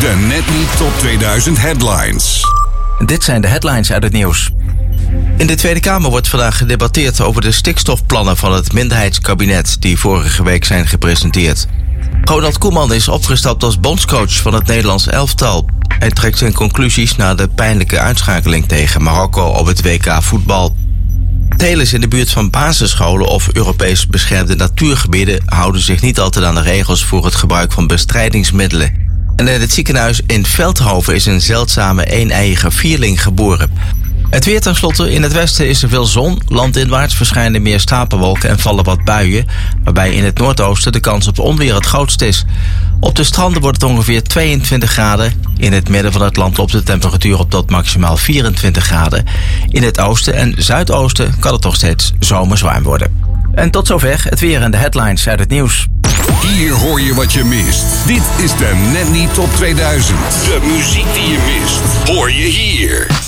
De Net Niet Top 2000 headlines. Dit zijn de headlines uit het nieuws. In de Tweede Kamer wordt vandaag gedebatteerd over de stikstofplannen van het minderheidskabinet die vorige week zijn gepresenteerd. Ronald Koeman is opgestapt als bondscoach van het Nederlands elftal. Hij trekt zijn conclusies na de pijnlijke uitschakeling tegen Marokko op het WK voetbal. Telers in de buurt van basisscholen of Europees beschermde natuurgebieden houden zich niet altijd aan de regels voor het gebruik van bestrijdingsmiddelen. En in het ziekenhuis in Veldhoven is een zeldzame eeneiige vierling geboren. Het weer tenslotte. In het westen is er veel zon. Landinwaarts verschijnen meer stapelwolken en vallen wat buien, waarbij in het noordoosten de kans op onweer het grootst is. Op de stranden wordt het ongeveer 22 graden. In het midden van het land loopt de temperatuur op tot maximaal 24 graden. In het oosten en zuidoosten kan het nog steeds zomers warm worden. En tot zover het weer en de headlines uit het nieuws. Hier hoor je wat je mist. Dit is de Net Niet Top 2000. De muziek die je mist, hoor je hier.